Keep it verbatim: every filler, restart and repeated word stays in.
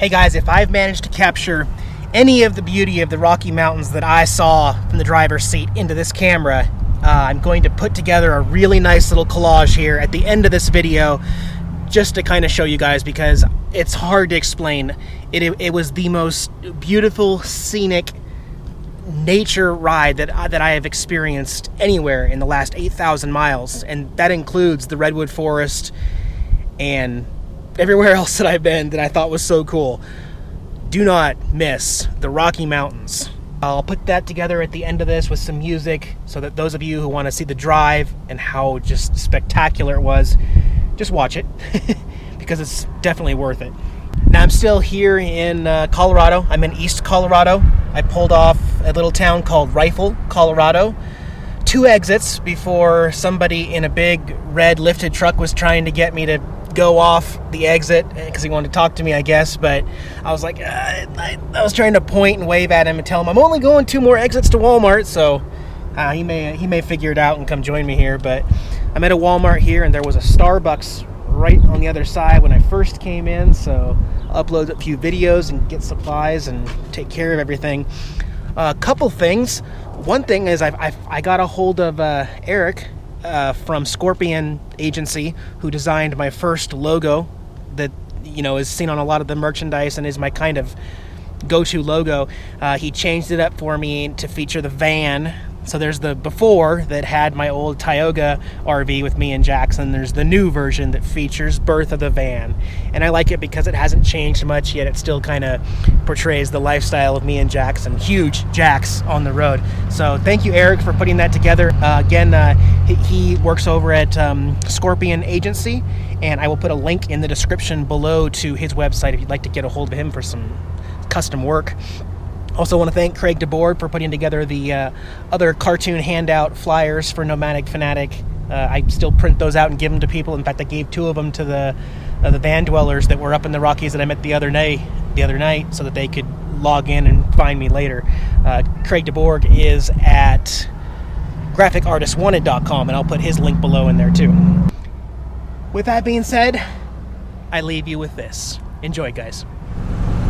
Hey guys, if I've managed to capture any of the beauty of the Rocky Mountains that I saw from the driver's seat into this camera, uh, I'm going to put together a really nice little collage here at the end of this video just to kind of show you guys, because it's hard to explain. It, it, it was the most beautiful, scenic nature ride that, uh, that I have experienced anywhere in the last eight thousand miles, and that includes the Redwood Forest and everywhere else that I've been that I thought was so cool. Do not miss the Rocky Mountains. I'll put that together at the end of this with some music so that those of you who want to see the drive and how just spectacular it was, just watch it because it's definitely worth it. Now I'm still here in uh, Colorado. I'm in East Colorado. I pulled off a little town called Rifle, Colorado. Two exits before somebody in a big red lifted truck was trying to get me to go off the exit because he wanted to talk to me, I guess, but I was like, uh, I, I was trying to point and wave at him and tell him I'm only going two more exits to Walmart, so uh, he may he may figure it out and come join me here. But I'm at a Walmart here, and there was a Starbucks right on the other side when I first came in, so I'll upload a few videos and get supplies and take care of everything. A uh, couple things. One thing is I've, I've, I got a hold of uh, Eric Uh, from Scorpion Agency, who designed my first logo that, you know, is seen on a lot of the merchandise and is my kind of go-to logo. Uh, he changed it up for me to feature the van. So there's the before that had my old Tioga R V with me and Jackson. There's the new version that features Birth of the Van. And I like it because it hasn't changed much, yet it still kind of portrays the lifestyle of me and Jackson. Huge Jacks on the road. So thank you, Eric, for putting that together. Uh, again, uh, he, he works over at um, Scorpion Agency, and I will put a link in the description below to his website if you'd like to get a hold of him for some custom work. Also want to thank Craig DeBoard for putting together the uh, other cartoon handout flyers for Nomadic Fanatic. Uh, I still print those out and give them to people. In fact, I gave two of them to the uh, the van dwellers that were up in the Rockies that I met the other day, the other night, so that they could log in and find me later. Uh, Craig DeBoard is at graphic artist wanted dot com, and I'll put his link below in there too. With that being said, I leave you with this. Enjoy, guys.